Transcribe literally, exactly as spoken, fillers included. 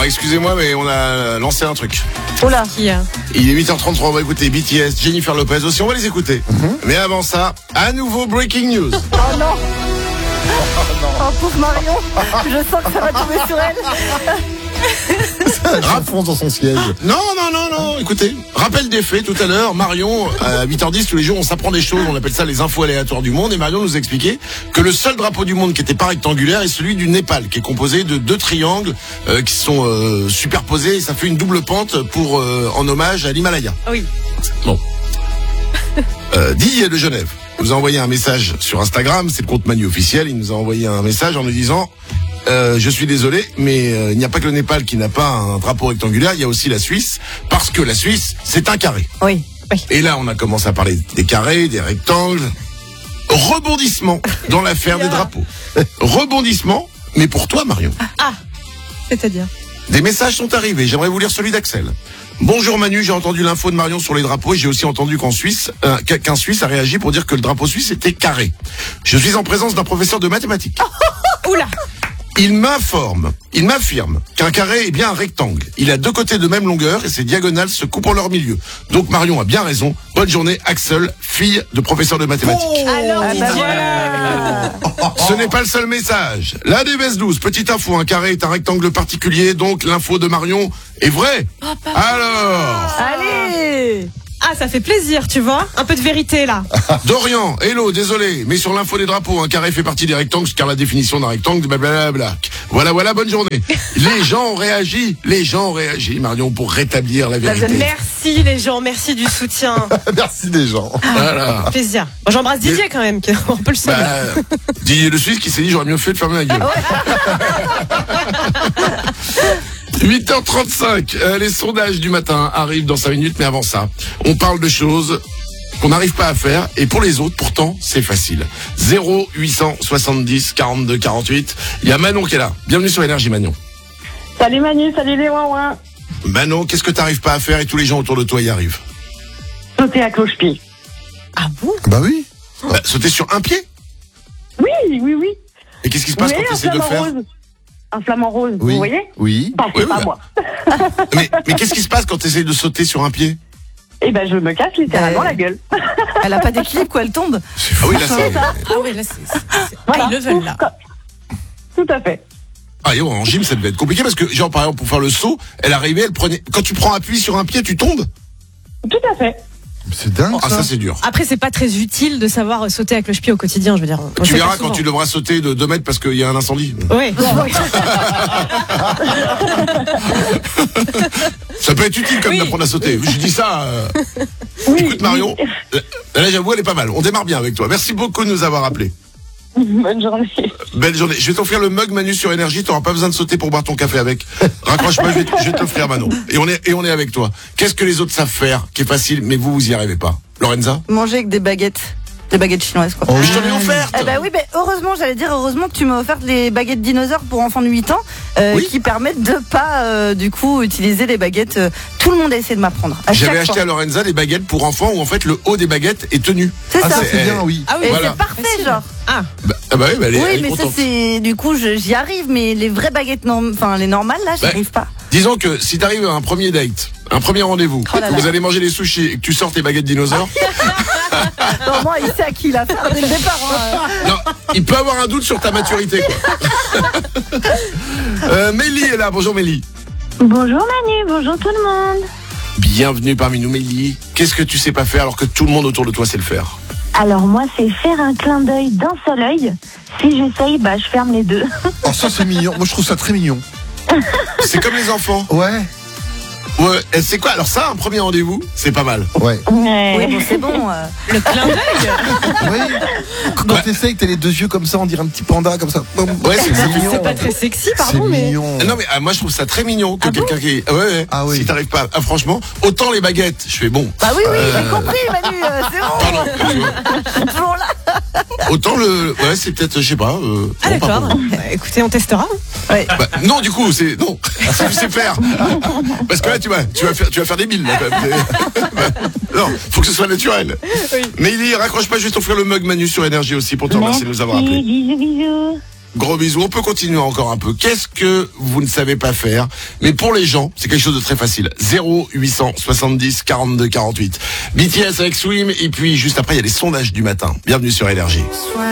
Alors excusez-moi, mais on a lancé un truc. Oh là. Il est huit heures trente-trois, on va écouter B T S, Jennifer Lopez aussi, on va les écouter. Mm-hmm. Mais avant ça, à nouveau breaking news. Oh non. Oh pauvre Marion, je sens que ça va tomber sur elle. Ça fonce dans son siège. Non, non, non, non, écoutez, rappel des faits tout à l'heure, Marion, à huit heures dix tous les jours, on s'apprend des choses, on appelle ça les infos aléatoires du monde, et Marion nous a expliqué que le seul drapeau du monde qui était pas rectangulaire est celui du Népal, qui est composé de deux triangles euh, qui sont euh, superposés, et ça fait une double pente pour euh, en hommage à l'Himalaya. Oui. Bon. Euh, Didier de Genève nous a envoyé un message sur Instagram, c'est le compte Manu officiel, il nous a envoyé un message en nous disant euh, je suis désolé, mais euh, il n'y a pas que le Népal qui n'a pas un drapeau rectangulaire, il y a aussi la Suisse, parce que la Suisse, c'est un carré. Oui, oui. Et là, on a commencé à parler des carrés, des rectangles. Rebondissement dans l'affaire des drapeaux. Rebondissement, mais pour toi, Marion. Ah, c'est-à-dire ? Des messages sont arrivés, j'aimerais vous lire celui d'Axel. Bonjour Manu, j'ai entendu l'info de Marion sur les drapeaux et j'ai aussi entendu qu'en Suisse, euh, qu'un Suisse a réagi pour dire que le drapeau suisse était carré. Je suis en présence d'un professeur de mathématiques. Oula. Il m'informe, il m'affirme qu'un carré est bien un rectangle. Il a deux côtés de même longueur et ses diagonales se coupent en leur milieu. Donc Marion a bien raison. Bonne journée, Axel, fille de professeur de mathématiques. Oh, alors, ah bah voilà. Ce n'est pas le seul message. La D B S douze, petite info, un carré est un rectangle particulier, donc l'info de Marion est vraie. Oh, alors allez. Ah, ça fait plaisir, tu vois. Un peu de vérité, là. Dorian, hello, désolé, mais sur l'info des drapeaux, un carré fait partie des rectangles, car la définition d'un rectangle, blablabla. Voilà, voilà, bonne journée. Les gens ont réagi, les gens ont réagi, Marion, pour rétablir la vérité. Merci, les gens, merci du soutien. Merci, les gens. Voilà. Plaisir. Bon, j'embrasse Didier, quand même, qui est un peu le seul. Bah, Didier le Suisse qui s'est dit, j'aurais mieux fait de fermer la gueule. huit heures trente-cinq, euh, les sondages du matin arrivent dans cinq minutes, mais avant ça, on parle de choses qu'on n'arrive pas à faire, et pour les autres, pourtant, c'est facile. zéro huit cent soixante-dix quarante-deux quarante-huit. Il y a Manon qui est là. Bienvenue sur Énergie, Manon. Salut Manu, salut les ouin-ouin. Manon, qu'est-ce que t'arrives pas à faire et tous les gens autour de toi y arrivent? Sauter à cloche-pied. Ah bon? Bah oui. Bah, sauter sur un pied? Oui, oui, oui. Et qu'est-ce qui se passe Oui, quand tu essaies de le faire? Rose. Un flamant rose, Oui. vous voyez? Oui. Enfin, c'est Oui, pas oui, moi. Mais, mais qu'est-ce qui se passe quand tu essaies de sauter sur un pied? Eh ben, je me casse littéralement Euh... la gueule. Elle a pas d'équilibre, quoi, elle tombe. Ah oui, là, c'est... Ah oui, là, c'est... c'est... Voilà. Ah, ils le veulent, là. Tout à fait. Ah, yo, en gym, ça devait être compliqué parce que, genre, par exemple, pour faire le saut, elle arrivait, elle prenait... Quand tu prends appui sur un pied, tu tombes? Tout à fait. C'est dingue. Ah, ça, c'est dur. Après, c'est pas très utile de savoir sauter avec le pied au quotidien, je veux dire. Tu verras quand tu devras sauter de deux mètres parce qu'il y a un incendie. Oui. Ça peut être utile comme oui. d'apprendre à sauter. Je dis ça. Euh... Oui, Écoute, Marion, oui. là, j'avoue, elle est pas mal. On démarre bien avec toi. Merci beaucoup de nous avoir appelés. Bonne journée. Belle journée. Je vais t'offrir le mug Manu sur Énergie. T'auras pas besoin de sauter pour boire ton café avec. Raccroche pas, je vais, je vais t'offrir Manon. Et on est, et on est avec toi. Qu'est-ce que les autres savent faire, qui est facile, mais vous, vous y arrivez pas? Lorenza? Manger avec des baguettes. Des baguettes chinoises, quoi. Oh, je t'en ai offerte. Eh ben oui, ben heureusement, j'allais dire heureusement que tu m'as offert les baguettes dinosaures pour enfants de huit ans, euh, oui. qui permettent de pas, euh, du coup, utiliser les baguettes. Euh, tout le monde a essayé de m'apprendre. J'avais acheté à Lorenza des baguettes pour enfants où en fait le haut des baguettes est tenu. C'est ah, ça. ça c'est bien, oui. Ah oui, voilà. C'est parfait, Facile. genre. Ah. Bah, ah bah oui, bah, elle, oui, elle mais est ça contente. c'est, du coup, je, j'y arrive, mais les vraies baguettes, non, enfin les normales là, j'y arrive bah, pas. Disons que si t'arrives à un premier date, un premier rendez-vous, oh là que là. vous allez manger des sushis et que tu sors tes baguettes dinosaures. Non, moi, il sait à qui il a fait dès le départ. Hein. Non, il peut avoir un doute sur ta maturité, quoi. euh, Mélie est là. Bonjour Mélie. Bonjour Manu, bonjour tout le monde. Bienvenue parmi nous Mélie. Qu'est-ce que tu sais pas faire alors que tout le monde autour de toi sait le faire? Alors moi, c'est faire un clin d'œil d'un seul œil. Si j'essaye, bah je ferme les deux. Oh, ça c'est mignon. Moi je trouve ça très mignon. C'est comme les enfants. Ouais. Ouais, et c'est quoi? Alors ça, un premier rendez-vous, c'est pas mal. Ouais. Ouais. Oui, bon, c'est bon. Euh... Le clin d'œil. Oui. Quand Ouais. t'essayes, t'as les deux yeux comme ça, on dirait un petit panda comme ça. Ouais, c'est c'est mignon. C'est pas très sexy, C'est pardon, mais... mignon. Non mais ah, moi je trouve ça très mignon que Ah quelqu'un bon qui ouais, ouais Ah oui. si t'arrives pas ah, franchement autant les baguettes je fais bon Bah oui, oui, Euh, j'ai compris, Manu. Euh, c'est bon. pardon tu vois. Je suis toujours là. Autant le ouais c'est peut-être je sais pas euh, Ah bon, pas d'accord. bon. Bah, écoutez, on testera. Ouais. Bah, non du coup c'est non si tu sais faire parce que là tu vas tu vas faire tu vas faire des billes là quand même. Non faut que ce soit naturel. Oui. Mais il y raccroche pas je vais t'offrir le mug Manu sur Énergie aussi pour te remercier de nous avoir appelés. Bisous, bisous. Gros bisous. On peut continuer encore un peu. Qu'est-ce que vous ne savez pas faire? Mais pour les gens, c'est quelque chose de très facile. zéro huit cent soixante-dix quarante-deux quarante-huit. B T S avec Swim. Et puis, juste après, il y a les sondages du matin. Bienvenue sur Énergie.